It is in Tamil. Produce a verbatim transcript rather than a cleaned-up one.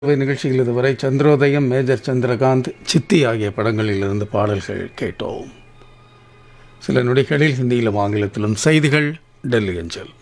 நிகழ்ச்சியில் இதுவரை சந்திரோதயம், மேஜர் சந்திரகாந்த், சித்தி ஆகிய படங்களிலிருந்து பாடல்கள் கேட்டோம். சில நொடிகளில் ஹிந்தியிலும் ஆங்கிலத்திலும் செய்திகள் டெல்லி அஞ்சல்.